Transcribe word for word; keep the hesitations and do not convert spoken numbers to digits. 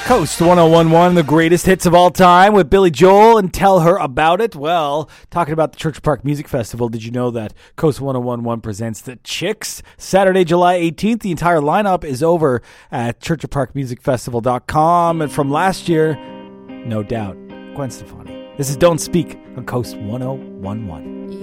Coast one oh one one, the greatest hits of all time with Billy Joel and Tell Her About It. Well, talking about the Churchill Park Music Festival, did you know that Coast one oh one one presents the Chicks Saturday, July eighteenth? The entire lineup is over at churchill park music festival dot com. And from last year, no doubt, Gwen Stefani. This is Don't Speak on Coast one oh one one.